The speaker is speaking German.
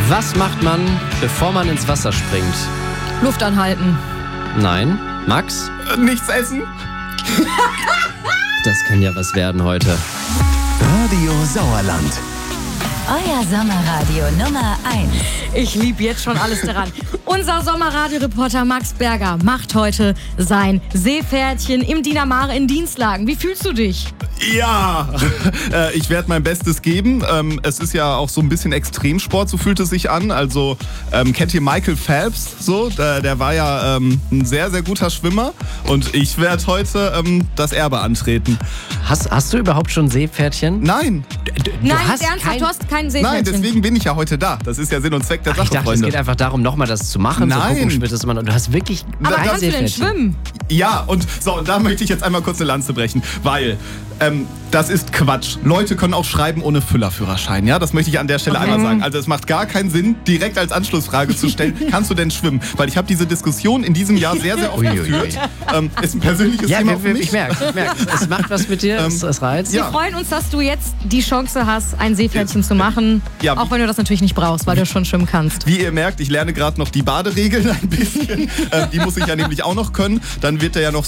Was macht man, bevor man ins Wasser springt? Luft anhalten. Nein. Max? Nichts essen? Das kann ja was werden heute. Radio Sauerland. Euer Sommerradio Nummer 1. Ich liebe jetzt schon alles daran. Unser Sommerradioreporter Max Berger macht heute sein Seepferdchen im Diener Mare in Dienstlagen. Wie fühlst du dich? Ja, ich werde mein Bestes geben. Es ist ja auch so ein bisschen Extremsport, so fühlt es sich an. Also kennt ihr Michael Phelps? So, der war ja ein sehr, sehr guter Schwimmer. Und ich werde heute das Erbe antreten. Hast du überhaupt schon Seepferdchen? Nein. Nein, ernsthaft, du hast kein Seepferdchen. Nein, deswegen bin ich ja heute da. Das ist ja Sinn und Zweck der Sache, Ich dachte, Freunde. es geht einfach darum, nochmal das zu machen. Nein. So gucken, du hast wirklich Aber kein kannst du denn Seepferdchen. schwimmen? Ja, und da möchte ich jetzt einmal kurz eine Lanze brechen, weil das ist Quatsch. Leute können auch schreiben ohne Füllerführerschein, ja? Das möchte ich an der Stelle einmal sagen. Also es macht gar keinen Sinn, direkt als Anschlussfrage zu stellen, kannst du denn schwimmen? Weil ich habe diese Diskussion in diesem Jahr sehr, sehr oft geführt. Ist ein persönliches Thema für mich. Ich merke. Es macht was mit dir, es reizt. Wir freuen uns, dass du jetzt die Chance hast, ein Seepferdchen zu machen. Ja. Auch wenn du das natürlich nicht brauchst, weil du schon schwimmen kannst. Wie ihr merkt, ich lerne gerade noch die Baderegeln ein bisschen. Die muss ich ja nämlich auch noch können. Dann wird er ja noch